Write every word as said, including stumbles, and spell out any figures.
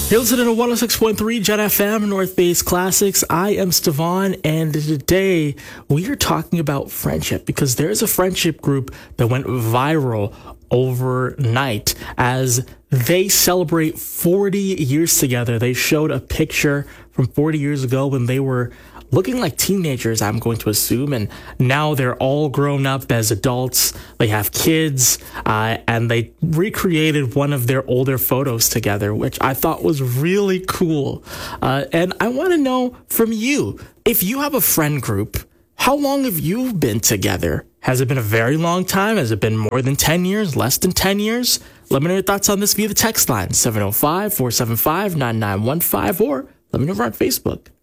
You're listening to one oh six point three Jet F M, North Base Classics. I am Stevan, and today we are talking about friendship because there's a friendship group that went viral overnight as they celebrate forty years together. They showed a picture from forty years ago when they were looking like teenagers, I'm going to assume, and now they're all grown up as adults. They have kids, uh, and they recreated one of their older photos together, which I thought was really cool. Uh, and I want to know from you, if you have a friend group, how long have you been together? Has it been a very long time? Has it been more than ten years, less than ten years? Let me know your thoughts on this via the text line, seven oh five, four seven five, nine nine one five, or let me know over on Facebook.